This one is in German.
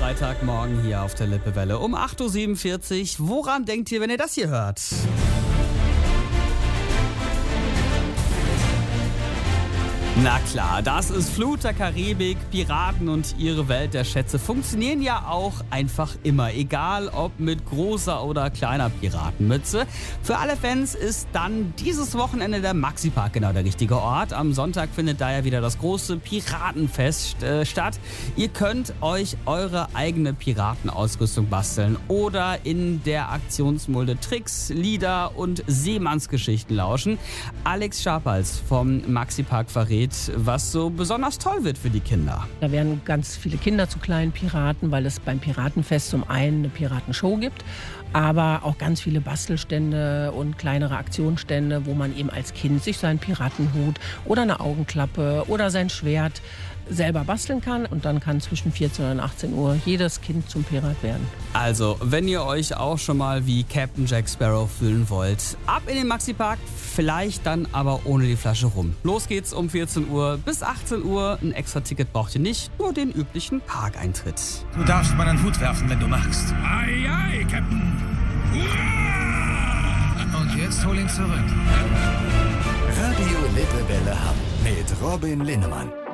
Freitagmorgen hier auf der Lippewelle um 8.47 Uhr. Woran denkt ihr, wenn ihr das hier hört? Na klar, das ist Flut der Karibik. Piraten und ihre Welt der Schätze funktionieren ja auch einfach immer, egal ob mit großer oder kleiner Piratenmütze. Für alle Fans ist dann dieses Wochenende der Maxi-Park genau der richtige Ort. Am Sonntag findet da ja wieder das große Piratenfest statt. Ihr könnt euch eure eigene Piratenausrüstung basteln oder in der Aktionsmulde Tricks, Lieder und Seemannsgeschichten lauschen. Alex Scharpals vom Maxi-Park verrät, was so besonders toll wird für die Kinder. Da werden ganz viele Kinder zu kleinen Piraten, weil es beim Piratenfest zum einen eine Piratenshow gibt, aber auch ganz viele Bastelstände und kleinere Aktionsstände, wo man eben als Kind sich seinen Piratenhut oder eine Augenklappe oder sein Schwert selber basteln kann. Und dann kann zwischen 14 und 18 Uhr jedes Kind zum Pirat werden. Also, wenn ihr euch auch schon mal wie Captain Jack Sparrow fühlen wollt, ab in den Maxi-Park, vielleicht dann aber ohne die Flasche rum. Los geht's um 14 Uhr bis 18 Uhr. Ein extra Ticket braucht ihr nicht, nur den üblichen Parkeintritt. Du darfst meinen Hut werfen, wenn du magst. Ei, ei, Captain. Hurra! Und jetzt hol ihn zurück. Radio Lippewelle Hamm mit Robin Linnemann.